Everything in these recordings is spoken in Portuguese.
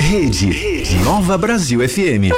Rede Nova Brasil FM.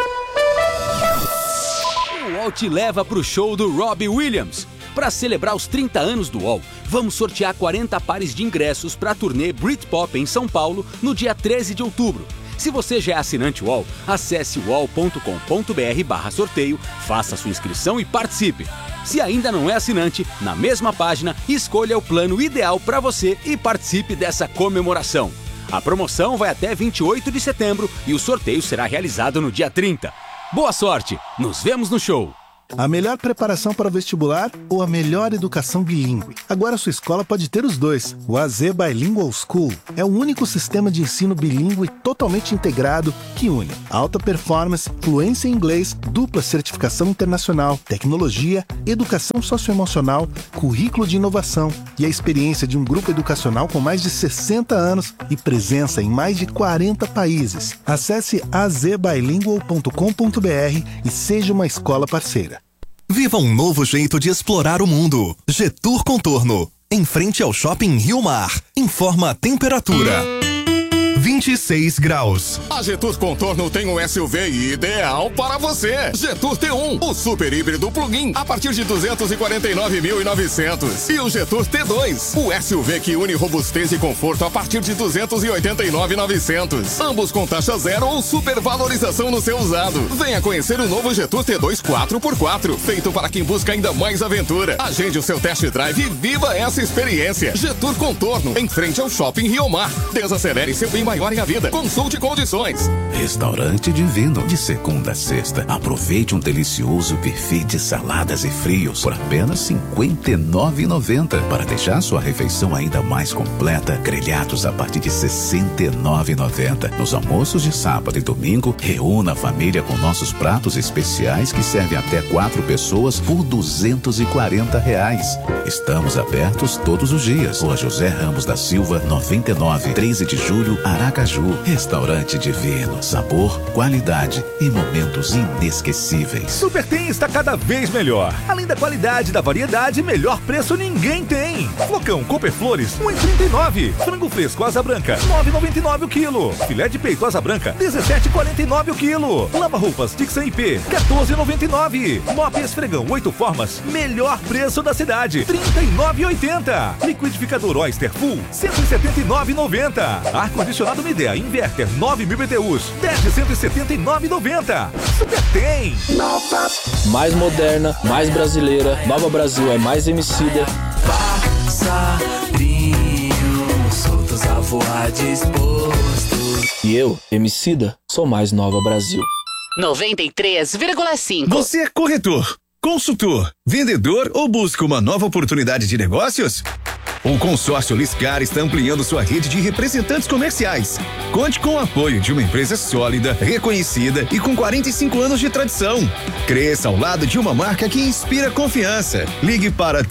O UOL te leva pro show do Robbie Williams. Para celebrar os 30 anos do UOL, vamos sortear 40 pares de ingressos para a turnê Britpop em São Paulo no dia 13 de outubro. Se você já é assinante UOL, acesse uol.com.br/sorteio, faça sua inscrição e participe. Se ainda não é assinante, na mesma página, escolha o plano ideal para você e participe dessa comemoração. A promoção vai até 28 de setembro e o sorteio será realizado no dia 30. Boa sorte! Nos vemos no show! A melhor preparação para o vestibular ou a melhor educação bilíngue? Agora sua escola pode ter os dois. O AZ Bilingual School é o único sistema de ensino bilíngue totalmente integrado que une alta performance, fluência em inglês, dupla certificação internacional, tecnologia, educação socioemocional, currículo de inovação e a experiência de um grupo educacional com mais de 60 anos e presença em mais de 40 países. Acesse azbilingual.com.br e seja uma escola parceira. Viva um novo jeito de explorar o mundo. Getur Contorno, em frente ao Shopping Rio Mar. Informa a temperatura. 26 graus. A Getur Contorno tem um SUV ideal para você. Getur T1, o super híbrido plug-in, a partir de 249.900. E o Getur T2, o SUV que une robustez e conforto a partir de 289.900. Ambos com taxa zero ou supervalorização no seu usado. Venha conhecer o novo Getur T2 4x4, feito para quem busca ainda mais aventura. Agende o seu test drive e viva essa experiência. Getur Contorno, em frente ao Shopping Rio Mar. Desacelere seu bem maior em a vida. Consulte condições. Restaurante Divino, de segunda a sexta. Aproveite um delicioso buffet de saladas e frios por apenas R$ 59,90. Para deixar sua refeição ainda mais completa, grelhados a partir de R$ 69,90. Nos almoços de sábado e domingo, reúna a família com nossos pratos especiais que servem até 4 pessoas por R$ 240. Estamos abertos todos os dias. Rua José Ramos da Silva, 99, 13 de julho, Aracaju. Restaurante Divino. Sabor, qualidade e momentos inesquecíveis. Super Tem está cada vez melhor. Além da qualidade, da variedade, melhor preço ninguém tem. Flocão Cooper Flores, R$ 1,39. Frango fresco Asa Branca, R$ 9,99 o quilo. Filé de peito Asa Branca, R$ 17,49 o quilo. Lava roupas Dixon IP, R$ 14,99. Mop Esfregão 8 formas, melhor preço da cidade, R$ 39,80. Liquidificador Oyster Full, R$ 179,90. Ar-condicionado Midea Inverter 9.000 BTUs, R$ 179,90. Super Tem. Mais moderna, mais brasileira. Nova Brasil é mais emicida. Passarinhos soltos a voar dispostos. E eu, Emicida, sou mais Nova Brasil. 93,5. Você é corretor, consultor, vendedor ou busca uma nova oportunidade de negócios? O consórcio Liscar está ampliando sua rede de representantes comerciais. Conte com o apoio de uma empresa sólida, reconhecida e com 45 anos de tradição. Cresça ao lado de uma marca que inspira confiança. Ligue para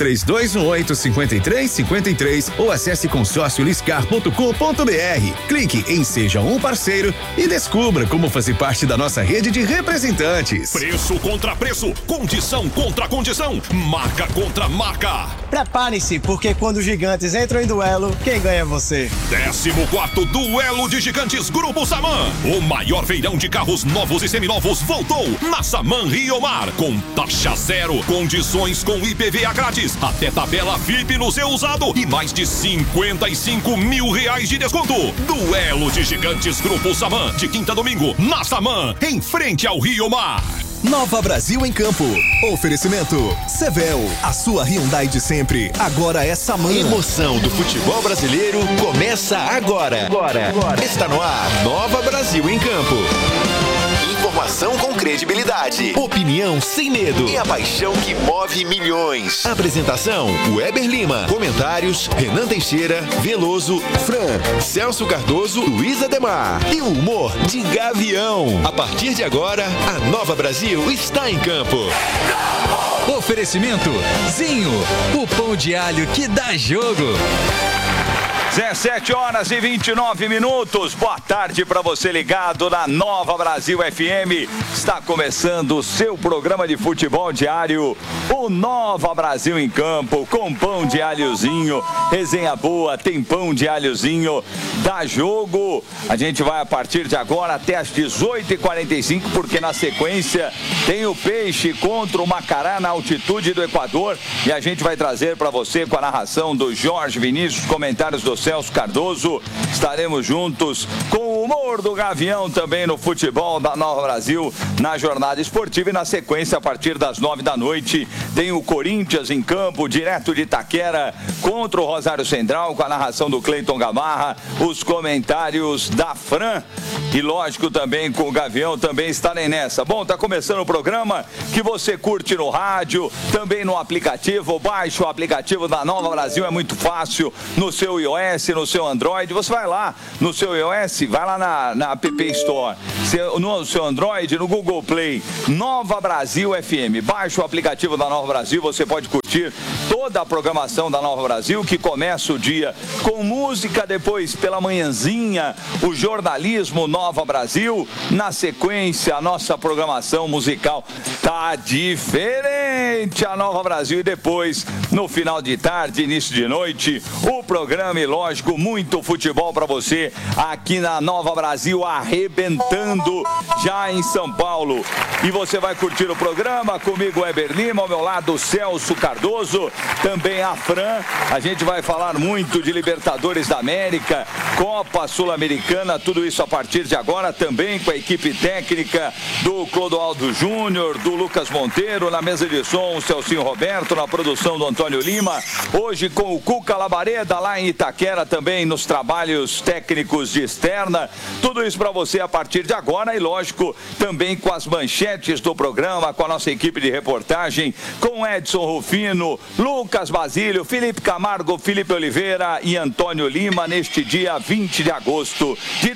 3218-5353 ou acesse consórcioliscar.com.br. Clique em Seja um Parceiro e descubra como fazer parte da nossa rede de representantes. Preço contra preço, condição contra condição, marca contra marca. Prepare-se, porque quando os gigantes entram em duelo, quem ganha é você. 14º Duelo de Gigantes Grupo Saman. O maior feirão de carros novos e seminovos voltou na Saman Rio Mar, com taxa zero, condições com IPVA grátis, até tabela VIP no seu usado e mais de R$55 mil de desconto. Duelo de Gigantes Grupo Saman, de quinta a domingo, na Saman, em frente ao Rio Mar. Nova Brasil em Campo. Oferecimento Sevel, a sua Hyundai de sempre. Agora é Saman. Emoção do futebol brasileiro começa agora. Está no ar, Nova Brasil em Campo. Informação com credibilidade, opinião sem medo e a paixão que move milhões. Apresentação: Weber Lima. Comentários: Renan Teixeira, Veloso, Fran, Celso Cardoso, Luiz Ademar. E o humor de Gavião. A partir de agora, a Nova Brasil está em campo. Oferecimento Zinho, o pão de alho que dá jogo. 17 horas e 29 minutos. Boa tarde para você ligado na Nova Brasil FM. Está começando o seu programa de futebol diário, o Nova Brasil em Campo, com pão de alhozinho, resenha boa, tem pão de alhozinho, dá jogo. A gente vai a partir de agora até às 18h45, porque na sequência tem o Peixe contra o Macará na altitude do Equador, e a gente vai trazer para você com a narração do Jorge Vinícius, comentários do Celso Cardoso. Estaremos juntos com o humor do Gavião também no futebol da Nova Brasil na jornada esportiva, e na sequência a partir das 9 da noite tem o Corinthians em campo, direto de Itaquera contra o Rosário Central, com a narração do Cleiton Gamarra, os comentários da Fran e lógico também com o Gavião também estarem nessa. Bom, tá começando o programa que você curte no rádio, também no aplicativo. Baixe o aplicativo da Nova Brasil, é muito fácil, no seu iOS, no seu Android. Você vai lá no seu iOS, vai lá na App Store, no seu Android, no Google Play, Nova Brasil FM. Baixe o aplicativo da Nova Brasil, você pode curtir toda a programação da Nova Brasil, que começa o dia com música, depois pela manhãzinha o jornalismo Nova Brasil, na sequência a nossa programação musical tá diferente, a Nova Brasil, e depois no final de tarde, início de noite, o programa e lógico muito futebol para você aqui na Nova Brasil, arrebentando já em São Paulo. E você vai curtir o programa comigo, Weber Lima, ao meu lado Celso Cardoso, também a Fran. A gente vai falar muito de Libertadores da América, Copa Sul-Americana, tudo isso a partir de agora, também com a equipe técnica do Clodoaldo Júnior, do Lucas Monteiro, na mesa de som o Celcinho Roberto, na produção do Antônio Lima, hoje com o Cuca Labareda lá em Itaquera, também nos trabalhos técnicos de externa, tudo isso para você a partir de agora, e lógico também com as manchetes do programa, com a nossa equipe de reportagem, com Edson Rufino, Lucas Basílio, Felipe Camargo, Felipe Oliveira e Antônio Lima, neste dia 20 de agosto de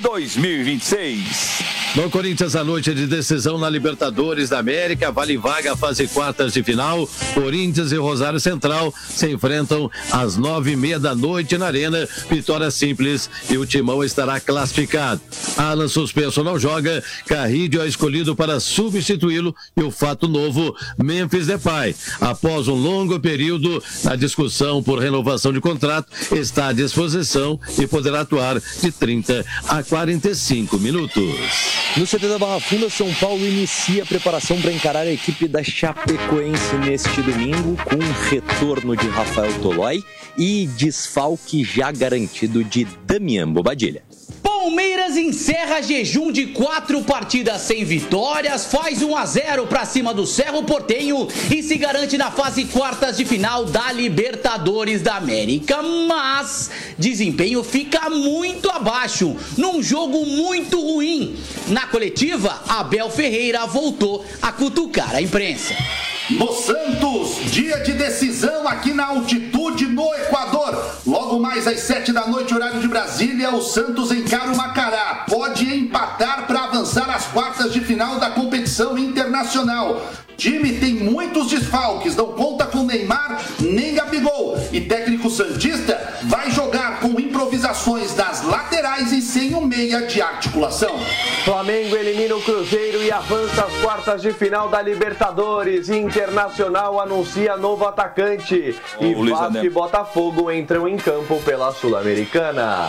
2026. No Corinthians, a noite de decisão na Libertadores da América, vale vaga fase quartas de final. Corinthians e Rosário Central se enfrentam às 9h30 da noite na Arena. Vitória simples e o Timão estará classificado. Alan suspenso não joga, Carrillo é escolhido para substituí-lo, e o fato novo, Memphis Depay, após um longo período na discussão por renovação de contrato, está à disposição e poderá atuar de 30 a 45 minutos. No CT da Barra Funda, São Paulo inicia a preparação para encarar a equipe da Chapecoense neste domingo, com um retorno de Rafael Tolói e desfalque já garantido de Damian Bobadilha. Palmeiras encerra jejum de 4 partidas sem vitórias, faz 1-0 para cima do Cerro Porteño e se garante na fase quartas de final da Libertadores da América. Mas desempenho fica muito abaixo, num jogo muito ruim. Na coletiva, Abel Ferreira voltou a cutucar a imprensa. No Santos, dia de decisão aqui na altitude no Equador. Logo mais às 7 da noite, horário de Brasília, o Santos encara o Macará. Pode empatar para avançar às quartas de final da competição internacional. Time tem muitos desfalques, não conta com Neymar nem Gabigol. E técnico santista vai jogar com improvisações das laterais e sem um meia de articulação. Flamengo elimina o Cruzeiro e avança às quartas de final da Libertadores. Internacional anuncia novo atacante. E Vasco e Botafogo entram em campo pela Sul-Americana.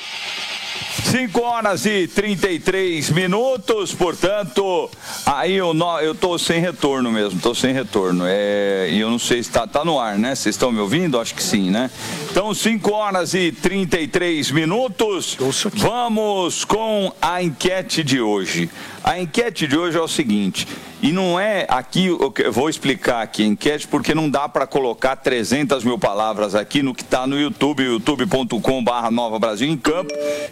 5 horas e 33 minutos, portanto, aí eu tô sem retorno mesmo, e eu não sei se tá no ar, né? Vocês estão me ouvindo? Acho que sim, né? Então, 5 horas e 33 minutos, vamos com a enquete de hoje. A enquete de hoje é o seguinte, e não é aqui, eu vou explicar aqui a enquete, porque não dá para colocar 300 mil palavras aqui no que está no YouTube, youtube.com/Nova Brasil em Campo,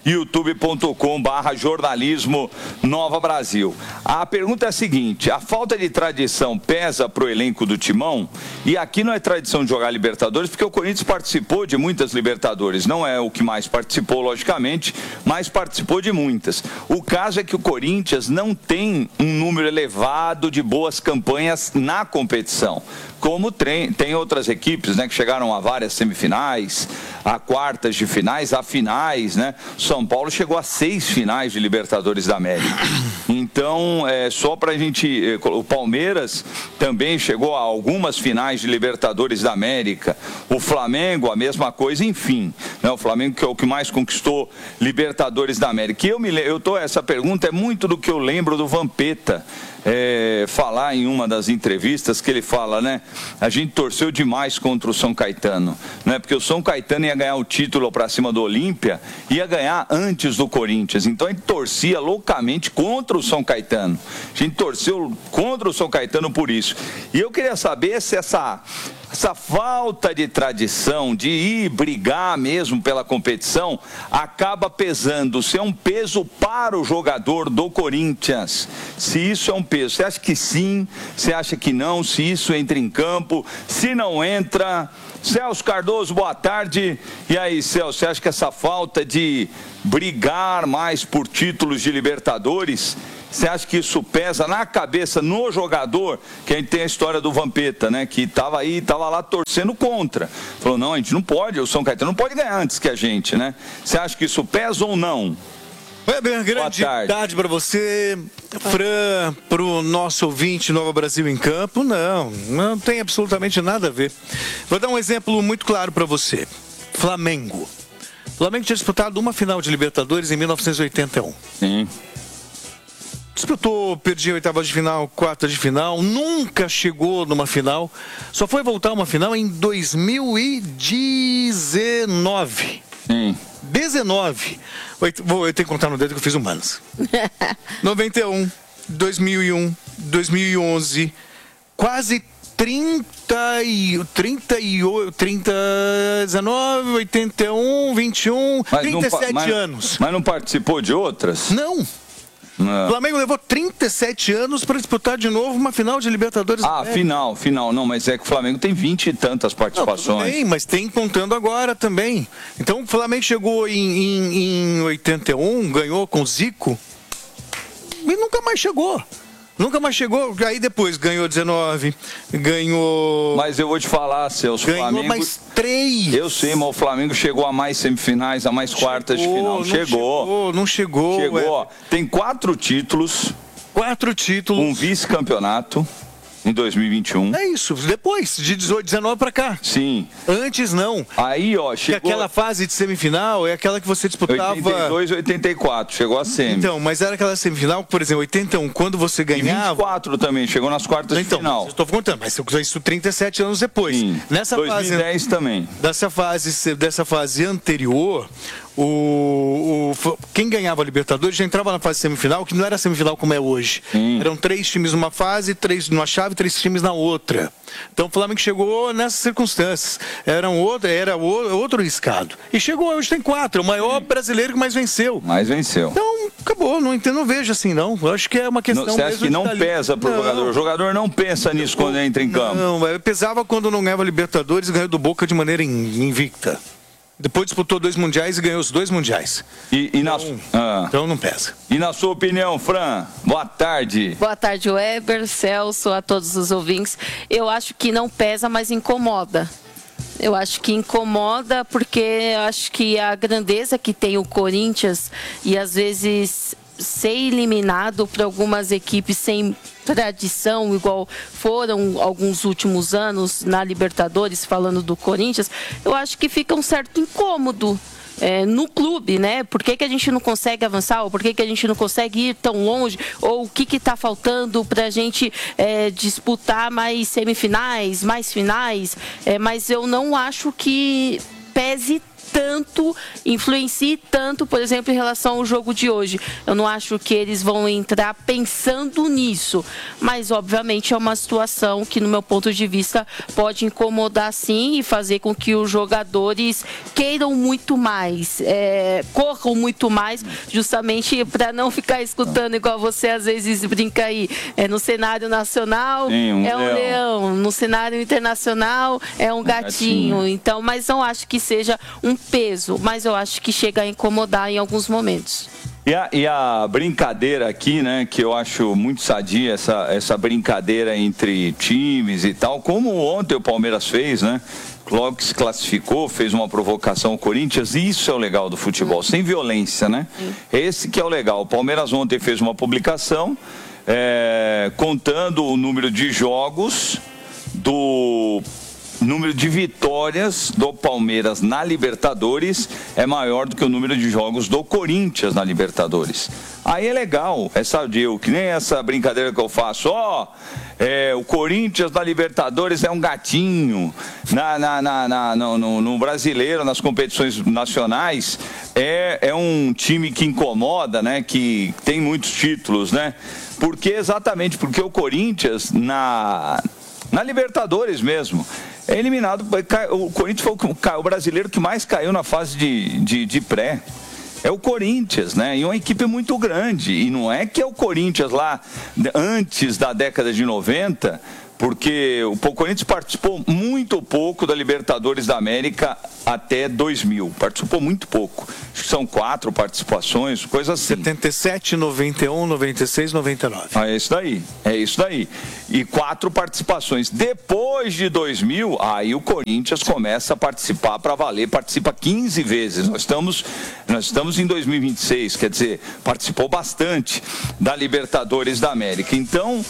youtube.com/jornalismo Nova Brasil. A pergunta é a seguinte, a falta de tradição pesa para o elenco do Timão? E aqui não é tradição de jogar Libertadores, porque o Corinthians participou de muitas Libertadores, não é o que mais participou, logicamente, mas participou de muitas. O caso é que o Corinthians não tem um número elevado de boas campanhas na competição. como tem outras equipes, né, que chegaram a várias semifinais, a quartas de finais, a finais, né? São Paulo chegou a 6 finais de Libertadores da América. Então, só pra gente... O Palmeiras também chegou a algumas finais de Libertadores da América. O Flamengo, a mesma coisa, enfim. Né? O Flamengo que é o que mais conquistou Libertadores da América. Essa pergunta é muito do que eu lembro do Vampeta. Falar em uma das entrevistas que ele fala, né? A gente torceu demais contra o São Caetano, né? Porque o São Caetano ia ganhar o título para cima do Olímpia, ia ganhar antes do Corinthians. Então a gente torcia loucamente contra o São Caetano. A gente torceu contra o São Caetano por isso. E eu queria saber se essa falta de tradição, de ir brigar mesmo pela competição, acaba pesando, se é um peso para o jogador do Corinthians, se isso é um peso. Você acha que sim? Você acha que não? Se isso entra em campo? Se não entra? Celso Cardoso, boa tarde. E aí, Celso, você acha que essa falta de brigar mais por títulos de Libertadores, você acha que isso pesa na cabeça, no jogador? Que a gente tem a história do Vampeta, né? Que estava lá torcendo contra. Falou, não, a gente não pode, o São Caetano não pode ganhar antes que a gente, né? Você acha que isso pesa ou não? Weber, grande tarde para você, Fran, para o nosso ouvinte Nova Brasil em Campo. Não tem absolutamente nada a ver. Vou dar um exemplo muito claro para você. Flamengo. O Flamengo tinha disputado uma final de Libertadores em 1981. Sim. Disputou, perdia oitavas de final, quartas de final, nunca chegou numa final. Só foi voltar a uma final em 2019. Sim. 19. Eu tenho que contar no dedo que eu fiz humanos. 91, 2001, 2011, quase 19, 81, 21, 37 anos. Mas não participou de outras? Não. O Flamengo levou 37 anos para disputar de novo uma final de Libertadores. Final. Não, mas é que o Flamengo tem 20 e tantas participações. Tem, mas tem contando agora também. Então o Flamengo chegou em 81, ganhou com o Zico e nunca mais chegou. Aí depois ganhou 19, ganhou... Mas eu vou te falar, Celso, ganhou Flamengo... mais 3. Eu sei, mas o Flamengo chegou a mais semifinais, a mais quartas de final. Não chegou. Chegou. Tem 4 títulos. 4 títulos. Um vice-campeonato em 2021. É isso, depois, de 18, 19 pra cá. Sim. Antes não. Aí, ó, chegou... Porque aquela fase de semifinal é aquela que você disputava... 82, 84, chegou a semi. Então, mas era aquela semifinal, por exemplo, 81, quando você ganhava... E 24 também, chegou nas quartas de final. Eu estou contando, mas isso 37 anos depois. Sim. Nessa 2010 fase, também. Dessa fase anterior... quem ganhava a Libertadores já entrava na fase semifinal, que não era semifinal como é hoje. Eram 3 times numa fase, 3 numa chave, 3 times na outra. Então o Flamengo chegou nessas circunstância. Era outro riscado. E chegou, hoje tem 4, o maior brasileiro que mais venceu. Então, acabou, não vejo assim não. Eu acho que é uma questão... Você acha que não pesa pro jogador? O jogador não pensa nisso quando entra em campo? Não, pesava quando não ganhava Libertadores e ganhou do Boca de maneira invicta. Depois disputou 2 mundiais e ganhou os 2 mundiais. Então não pesa. E na sua opinião, Fran? Boa tarde. Boa tarde, Weber, Celso, a todos os ouvintes. Eu acho que não pesa, mas incomoda. Eu acho que incomoda porque eu acho que a grandeza que tem o Corinthians e às vezes ser eliminado por algumas equipes sem tradição, igual foram alguns últimos anos na Libertadores, falando do Corinthians, eu acho que fica um certo incômodo no clube, né? Por que a gente não consegue avançar? Ou por que a gente não consegue ir tão longe? Ou o que está faltando para a gente disputar mais semifinais, mais finais? Mas eu não acho que pese tanto, influencie tanto, por exemplo, em relação ao jogo de hoje. Eu não acho que eles vão entrar pensando nisso, mas obviamente é uma situação que, no meu ponto de vista, pode incomodar sim e fazer com que os jogadores queiram muito mais, corram muito mais, justamente para não ficar escutando igual você às vezes brinca aí, no cenário nacional sim, é um leão, no cenário internacional é um gatinho. Então, mas não acho que seja um peso, mas eu acho que chega a incomodar em alguns momentos. E a brincadeira aqui, né, que eu acho muito sadia, essa brincadeira entre times e tal, como ontem o Palmeiras fez, né? Logo que se classificou, fez uma provocação ao Corinthians, e isso é o legal do futebol, sem violência, né? Esse que é o legal. O Palmeiras ontem fez uma publicação contando o número de jogos número de vitórias do Palmeiras na Libertadores é maior do que o número de jogos do Corinthians na Libertadores. Aí é legal, é sadio, que nem essa brincadeira que eu faço. O Corinthians na Libertadores é um gatinho. No brasileiro, nas competições nacionais, é um time que incomoda, né? Que tem muitos títulos, né? Exatamente porque o Corinthians na Libertadores mesmo é eliminado. O Corinthians foi o brasileiro que mais caiu na fase de pré. É o Corinthians, né? E uma equipe muito grande. E não é que é o Corinthians lá antes da década de 90, porque o Corinthians participou muito pouco da Libertadores da América até 2000. Participou muito pouco. Acho que são 4 participações, coisa assim. 77, 91, 96, 99. É isso daí. E 4 participações. Depois de 2000, aí o Corinthians começa a participar para valer. Participa 15 vezes. Nós estamos em 2026, quer dizer, participou bastante da Libertadores da América. Então,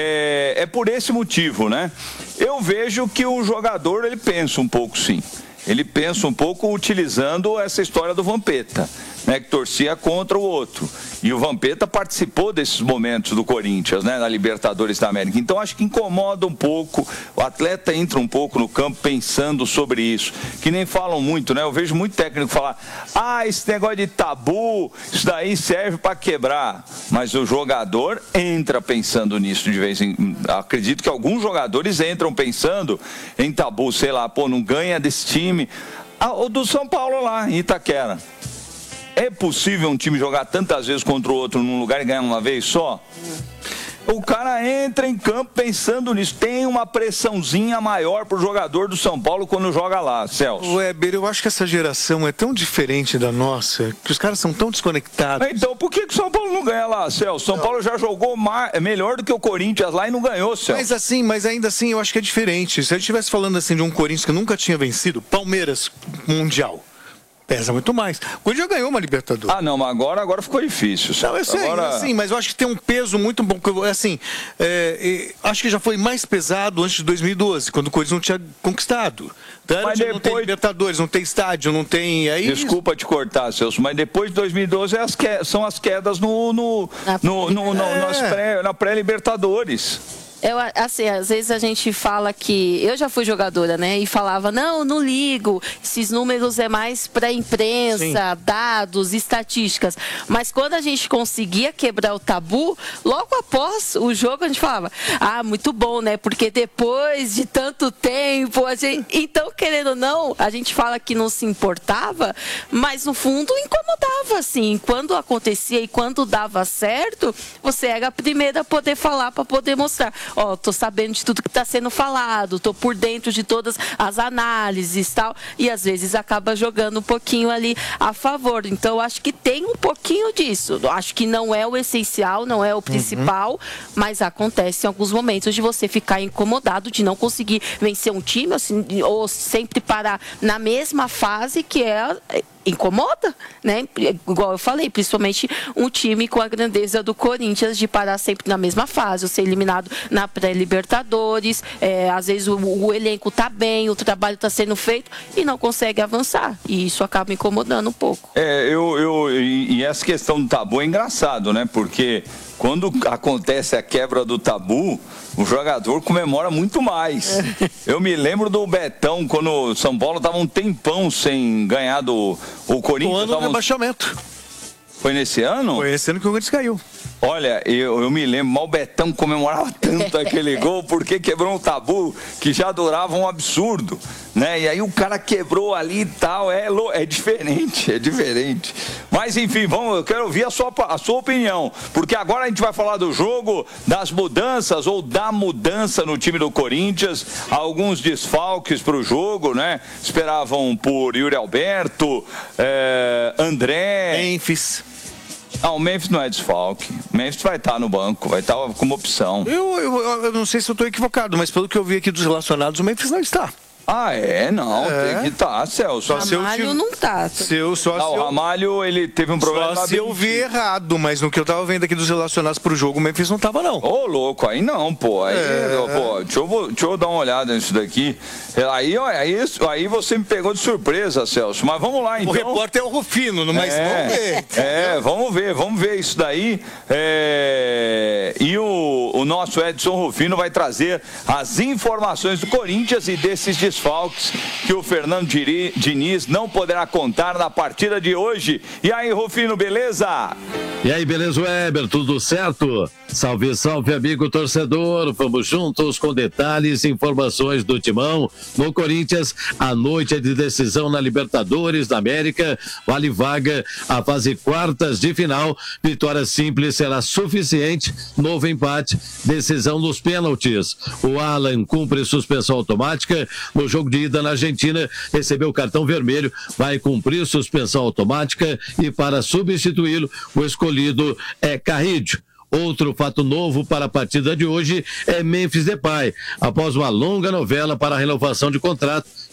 é por esse motivo, né? Eu vejo que o jogador, ele pensa um pouco, sim. Ele pensa um pouco utilizando essa história do Vampeta, né, que torcia contra o outro. E o Vampeta participou desses momentos do Corinthians, né, na Libertadores da América. Então acho que incomoda um pouco, o atleta entra um pouco no campo pensando sobre isso. Que nem falam muito, né? Eu vejo muito técnico falar: esse negócio de tabu, isso daí serve para quebrar. Mas o jogador entra pensando nisso de vez em... Acredito que alguns jogadores entram pensando em tabu, sei lá, não ganha desse time. O do São Paulo lá, em Itaquera. É possível um time jogar tantas vezes contra o outro num lugar e ganhar uma vez só? O cara entra em campo pensando nisso. Tem uma pressãozinha maior pro jogador do São Paulo quando joga lá, Celso. Weber, eu acho que essa geração é tão diferente da nossa, que os caras são tão desconectados. Então, por que o São Paulo não ganha lá, Celso? São Paulo já jogou melhor do que o Corinthians lá e não ganhou, Celso. Mas ainda assim, eu acho que é diferente. Se a gente estivesse falando assim de um Corinthians que nunca tinha vencido, Palmeiras, Mundial, pesa muito mais. Quando já ganhou uma Libertadores. Não, mas agora ficou difícil. Não, eu sei, assim, mas eu acho que tem um peso muito bom. Assim, acho que já foi mais pesado antes de 2012, quando o Corinthians não tinha conquistado. Então, mas depois... Não tem Libertadores, não tem estádio, não tem... Desculpa te cortar, Celso, mas depois de 2012 são as quedas na pré-Libertadores. Assim, às vezes a gente fala que... Eu já fui jogadora, né? E falava, não ligo. Esses números é mais para imprensa, dados, estatísticas. Mas quando a gente conseguia quebrar o tabu, logo após o jogo a gente falava, muito bom, né? Porque depois de tanto tempo, a gente... Então, querendo ou não, a gente fala que não se importava, mas no fundo incomodava, assim. Quando acontecia e quando dava certo, você era a primeira a poder falar, para poder mostrar. Tô sabendo de tudo que está sendo falado, tô por dentro de todas as análises e tal, e às vezes acaba jogando um pouquinho ali a favor. Então, eu acho que tem um pouquinho disso. Eu acho que não é o essencial, não é o principal, mas acontece em alguns momentos de você ficar incomodado, de não conseguir vencer um time, assim, ou sempre parar na mesma fase, que incomoda, né? Igual eu falei, principalmente um time com a grandeza do Corinthians, de parar sempre na mesma fase, ou ser eliminado na pré-Libertadores, às vezes o elenco tá bem, o trabalho tá sendo feito e não consegue avançar, e isso acaba incomodando um pouco. E essa questão do tabu é engraçado, né? Porque quando acontece a quebra do tabu, o jogador comemora muito mais. Eu me lembro do Betão, quando o São Paulo estava um tempão sem ganhar o Corinthians. Um ano de rebaixamento. Foi nesse ano? Foi esse ano que o Corinthians caiu. Olha, eu me lembro, mas o Betão comemorava tanto aquele gol, porque quebrou um tabu que já durava um absurdo, né? E aí o cara quebrou ali e tal, é diferente. Mas enfim, eu quero ouvir a sua opinião, porque agora a gente vai falar do jogo, das mudanças ou da mudança no time do Corinthians, alguns desfalques para o jogo, né? Esperavam por Yuri Alberto, André... Não, o Memphis não é desfalque. O Memphis vai estar no banco, vai estar como opção. Eu não sei se eu estou equivocado, mas pelo que eu vi aqui dos relacionados, o Memphis não está. Ah, não, tem que estar, Celso. O Ramalho não tá. O Ramalho, ele teve um problema. Só se eu vi errado, mas no que eu tava vendo aqui dos relacionados pro jogo, o Memphis não tava, não. Ô, louco, aí não, pô. Aí, deixa eu dar uma olhada nisso daqui. Aí você me pegou de surpresa, Celso. Mas vamos lá, então. O repórter é o Rufino, mas vamos ver. Vamos ver isso daí. E o nosso Edson Rufino vai trazer as informações do Corinthians e desses desfalques que o Fernando Diniz não poderá contar na partida de hoje. E aí, Rufino, beleza? E aí, beleza, Weber? Tudo certo? Salve, salve, amigo torcedor. Vamos juntos com detalhes e informações do Timão. No Corinthians, a noite é de decisão na Libertadores da América. Vale vaga a fase quartas de final. Vitória simples será suficiente. Novo empate, decisão nos pênaltis. O Alan cumpre suspensão automática. No jogo de ida na Argentina, recebeu cartão vermelho. Vai cumprir suspensão automática e para substituí-lo, o escolhido é Carrillo. Outro fato novo para a partida de hoje é Memphis Depay. Após uma longa novela para a renovação de contrato,